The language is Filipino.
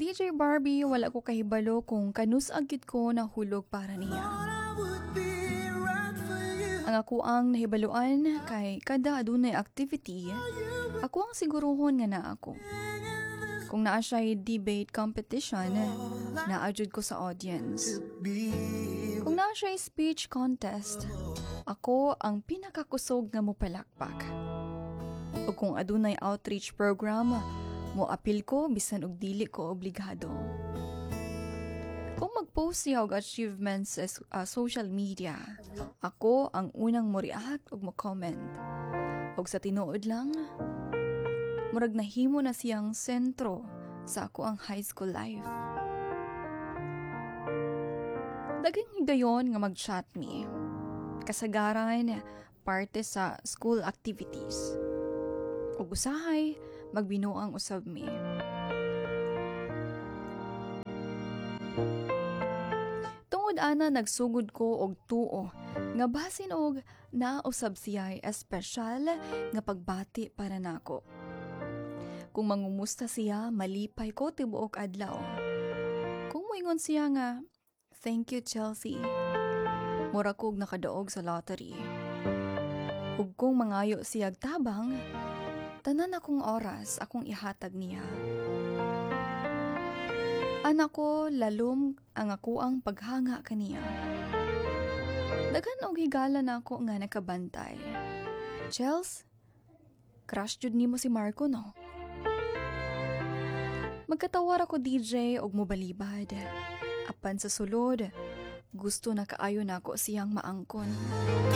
DJ Barbie, wala ko kahibalo kung kanus-agit ko na hulog para niya. Ang ako ang nahibaluan kay kada adunay activity, ako ang siguruhon nga na ako. Kung naa siya'y debate competition, naadjud ko sa audience. Kung naa siya'y speech contest, ako ang pinakakusog nga mopalakpak. O kung adunay outreach program, moapil ko bisan og dili ko obligado. Kung mag-post siya og achievements sa social media, ako ang unang mo-react og mo-comment. Og sa tinuod lang, murag nahimo na siyang sentro sa ako ang high school life. Daghang higayon nga mag-chat me. Kasagaran, parte sa school activities. Ug usahay, magbinuang usab me. Tungod ana nagsugod ko og tuo nga basin og nausab siya espesyal nga pagbati para nako. Kung mangumusta siya, malipay ko tibuok adlaw. Kung moingon siya nga, "Thank you, Chelsea." Mura kog nakadaog sa lottery. Ug kung mangayo siyag tabang, tanan akong oras akong ihatag niya. Anak ko, lalom ang ako ang paghanga kaniya. Daghan og higala na ako nga nakabantay. "Chels, crush jud nimo si Marco, no?" Magkatawar ako DJ og mobalibad. Apan sa sulod, gusto na kaayo na ako siyang maangkon.